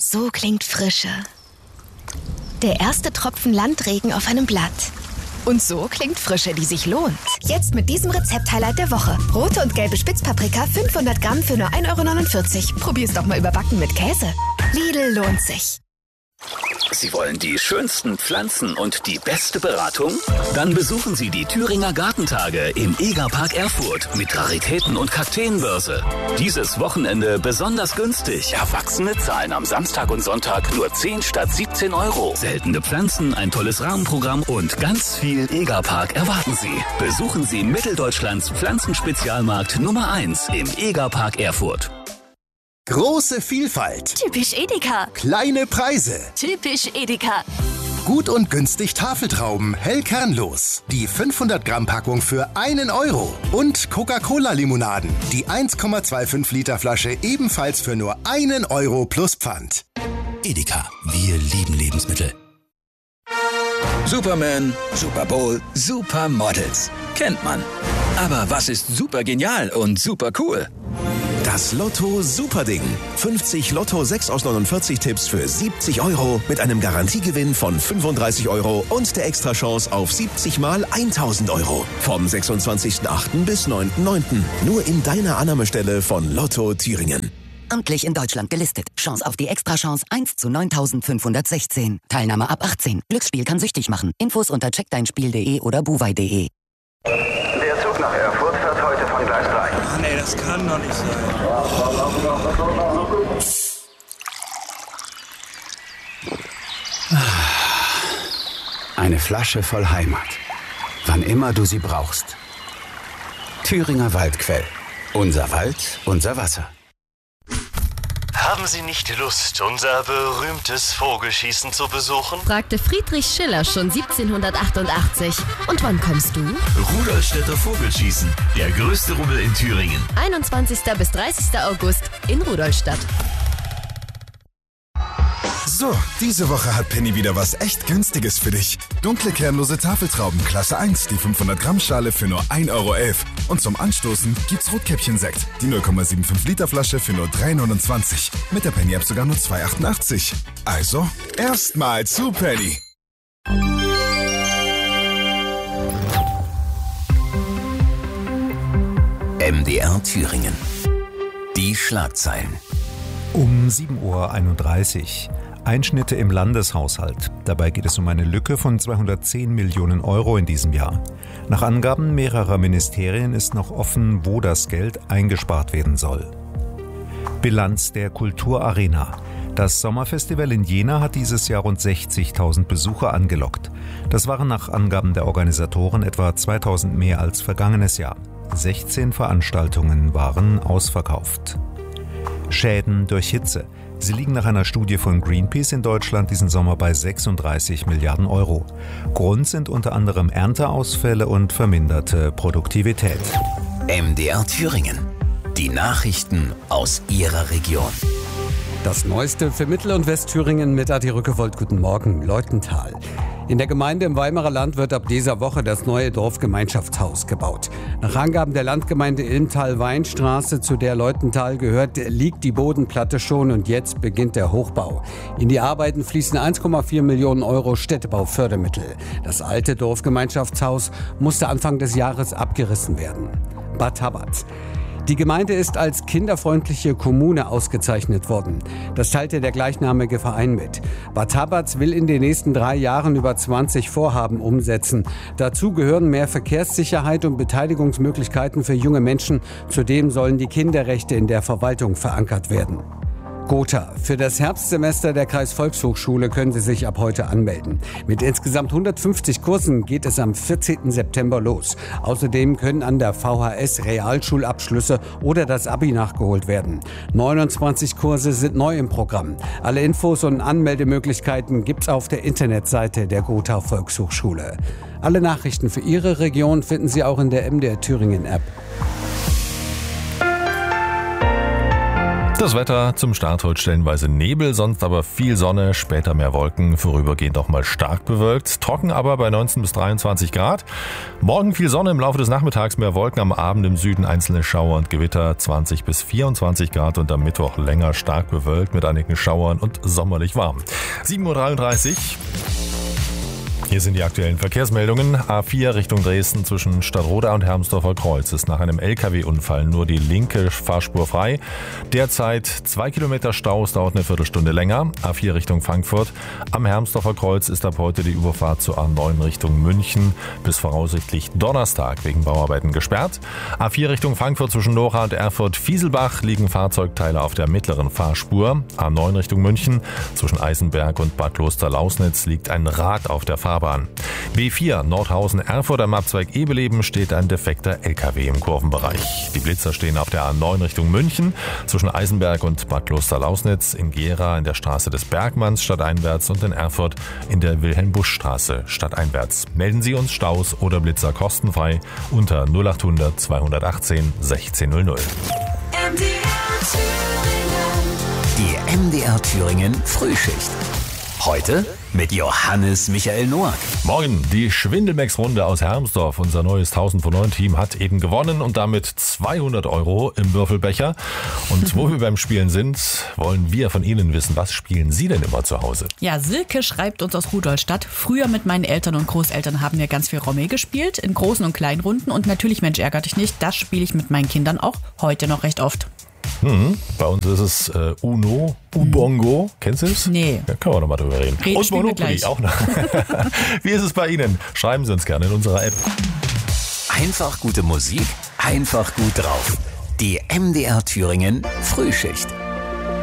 So klingt Frische. Der erste Tropfen Landregen auf einem Blatt. Und so klingt Frische, die sich lohnt. Jetzt mit diesem Rezept-Highlight der Woche. Rote und gelbe Spitzpaprika 500 Gramm für nur 1,49 €. Probier's doch mal überbacken mit Käse. Lidl lohnt sich. Sie wollen die schönsten Pflanzen und die beste Beratung? Dann besuchen Sie die Thüringer Gartentage im Egerpark Erfurt mit Raritäten und Kakteenbörse. Dieses Wochenende besonders günstig. Erwachsene zahlen am Samstag und Sonntag nur 10 statt 17 €. Seltene Pflanzen, ein tolles Rahmenprogramm und ganz viel Egerpark erwarten Sie. Besuchen Sie Mitteldeutschlands Pflanzenspezialmarkt Nummer 1 im Egerpark Erfurt. Große Vielfalt. Typisch Edeka. Kleine Preise. Typisch Edeka. Gut und günstig Tafeltrauben, hell kernlos. Die 500 Gramm Packung für 1 €. Und Coca-Cola-Limonaden. Die 1,25 Liter Flasche ebenfalls für nur 1 € plus Pfand. Edeka, wir lieben Lebensmittel. Superman, Super Bowl, Supermodels. Kennt man. Aber was ist super genial und super cool? Das Lotto Superding. 50 Lotto 6 aus 49 Tipps für 70 € mit einem Garantiegewinn von 35 € und der Extrachance auf 70 mal 1000 €. Vom 26.08. bis 9.09. Nur in deiner Annahmestelle von Lotto Thüringen. Amtlich in Deutschland gelistet. Chance auf die Extrachance 1 zu 9516. Teilnahme ab 18. Glücksspiel kann süchtig machen. Infos unter checkdeinspiel.de oder buwei.de. Der Zug nach Erfurt fährt heute von Gleis 3. Ach nee, das kann doch nicht sein. Eine Flasche voll Heimat. Wann immer du sie brauchst. Thüringer Waldquell. Unser Wald, unser Wasser. Haben Sie nicht Lust, unser berühmtes Vogelschießen zu besuchen? Fragte Friedrich Schiller schon 1788. Und wann kommst du? Rudolstädter Vogelschießen, der größte Rummel in Thüringen. 21. bis 30. August in Rudolstadt. So, diese Woche hat Penny wieder was echt Günstiges für dich. Dunkle kernlose Tafeltrauben Klasse 1, die 500 Gramm Schale für nur 1,11 €. Und zum Anstoßen gibt's Rotkäppchen-Sekt, die 0,75 Liter Flasche für nur 3,29 €. Mit der Penny-App sogar nur 2,88 €. Also, erstmal zu Penny. MDR Thüringen. Die Schlagzeilen. Um 7:31 Uhr. Einschnitte im Landeshaushalt. Dabei geht es um eine Lücke von 210 Millionen € in diesem Jahr. Nach Angaben mehrerer Ministerien ist noch offen, wo das Geld eingespart werden soll. Bilanz der Kulturarena. Das Sommerfestival in Jena hat dieses Jahr rund 60.000 Besucher angelockt. Das waren nach Angaben der Organisatoren etwa 2.000 mehr als vergangenes Jahr. 16 Veranstaltungen waren ausverkauft. Schäden durch Hitze. Sie liegen nach einer Studie von Greenpeace in Deutschland diesen Sommer bei 36 Milliarden €. Grund sind unter anderem Ernteausfälle und verminderte Produktivität. MDR Thüringen. Die Nachrichten aus Ihrer Region. Das Neueste für Mittel- und Westthüringen mit Adi Rückewold. Guten Morgen, Leutenthal. In der Gemeinde im Weimarer Land wird ab dieser Woche das neue Dorfgemeinschaftshaus gebaut. Nach Angaben der Landgemeinde Ilmtal-Weinstraße, zu der Leutenthal gehört, liegt die Bodenplatte schon und jetzt beginnt der Hochbau. In die Arbeiten fließen 1,4 Millionen € Städtebaufördermittel. Das alte Dorfgemeinschaftshaus musste Anfang des Jahres abgerissen werden. Bad Haberts. Die Gemeinde ist als kinderfreundliche Kommune ausgezeichnet worden. Das teilte der gleichnamige Verein mit. Bad Haberts will in den nächsten 3 Jahren über 20 Vorhaben umsetzen. Dazu gehören mehr Verkehrssicherheit und Beteiligungsmöglichkeiten für junge Menschen. Zudem sollen die Kinderrechte in der Verwaltung verankert werden. Gotha. Für das Herbstsemester der Kreisvolkshochschule können Sie sich ab heute anmelden. Mit insgesamt 150 Kursen geht es am 14. September los. Außerdem können an der VHS Realschulabschlüsse oder das Abi nachgeholt werden. 29 Kurse sind neu im Programm. Alle Infos und Anmeldemöglichkeiten gibt's auf der Internetseite der Gotha Volkshochschule. Alle Nachrichten für Ihre Region finden Sie auch in der MDR Thüringen App. das Wetter zum Start heute stellenweise Nebel, sonst aber viel Sonne, später mehr Wolken, vorübergehend auch mal stark bewölkt. Trocken aber bei 19 bis 23 Grad. Morgen viel Sonne, im Laufe des Nachmittags mehr Wolken, am Abend im Süden einzelne Schauer und Gewitter, 20 bis 24 Grad und am Mittwoch länger stark bewölkt mit einigen Schauern und sommerlich warm. 7.33 Uhr. Hier sind die aktuellen Verkehrsmeldungen. A4 Richtung Dresden zwischen Stadtroda und Hermsdorfer Kreuz ist nach einem LKW-Unfall nur die linke Fahrspur frei. Derzeit 2 Kilometer Stau, es dauert eine Viertelstunde länger. A4 Richtung Frankfurt. Am Hermsdorfer Kreuz ist ab heute die Überfahrt zur A9 Richtung München bis voraussichtlich Donnerstag wegen Bauarbeiten gesperrt. A4 Richtung Frankfurt zwischen Nora und Erfurt-Fieselbach liegen Fahrzeugteile auf der mittleren Fahrspur. A9 Richtung München zwischen Eisenberg und Bad Kloster-Lausnitz liegt ein Rad auf der Fahrbahn. B4 Nordhausen-Erfurt am Abzweig Ebeleben steht ein defekter LKW im Kurvenbereich. Die Blitzer stehen auf der A9 Richtung München zwischen Eisenberg und Bad Kloster-Lausnitz, in Gera in der Straße des Bergmanns stadteinwärts und in Erfurt in der Wilhelm-Busch-Straße stadteinwärts. Melden Sie uns Staus oder Blitzer kostenfrei unter 0800 218 1600. Die MDR Thüringen Frühschicht. Heute mit Johannes Michael Noack. Morgen die Schwindelmex-Runde aus Hermsdorf. Unser neues 1000 von 9 Team hat eben gewonnen und damit 200 € im Würfelbecher. Und wo wir beim Spielen sind, wollen wir von Ihnen wissen, was spielen Sie denn immer zu Hause? Ja, Silke schreibt uns aus Rudolstadt. Früher mit meinen Eltern und Großeltern haben wir ganz viel Romme gespielt, in großen und kleinen Runden. Und natürlich, Mensch, ärger dich nicht, das spiele ich mit meinen Kindern auch heute noch recht oft. Bei uns ist es Uno, Ubongo. Kennst du es? Nee. Da können wir noch mal drüber reden. Und Monopoly auch noch. Wie ist es bei Ihnen? Schreiben Sie uns gerne in unserer App. Einfach gute Musik, einfach gut drauf. Die MDR Thüringen Frühschicht.